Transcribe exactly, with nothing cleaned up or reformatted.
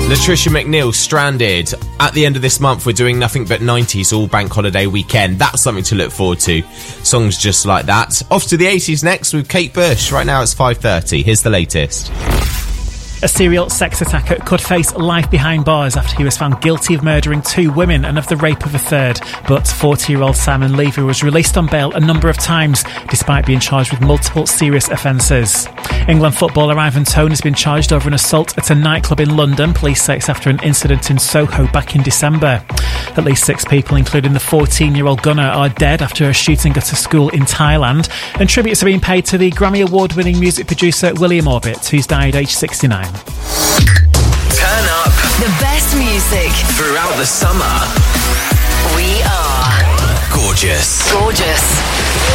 Latricia McNeil, Stranded. At the end of this month, we're doing nothing but nineties all bank holiday weekend. That's something to look forward to. Songs just like that. Off to the eighties next with Kate Bush. Right now it's five thirty. Here's the latest. A serial sex attacker could face life behind bars after he was found guilty of murdering two women and of the rape of a third. But forty-year-old Simon Levy was released on bail a number of times, despite being charged with multiple serious offences. England footballer Ivan Toney has been charged over an assault at a nightclub in London. Police say it's after an incident in Soho back in December. At least six people, including the fourteen-year-old gunner, are dead after a shooting at a school in Thailand. And tributes are being paid to the Grammy Award-winning music producer William Orbit, who's died aged sixty-nine. Turn up the best music throughout the summer. We are Gorgeous. Gorgeous.